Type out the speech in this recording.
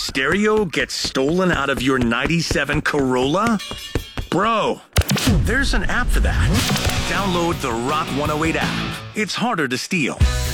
stereo gets stolen out of your 97 Corolla? Bro, there's an app for that. Download the Rock 108 app. It's harder to steal.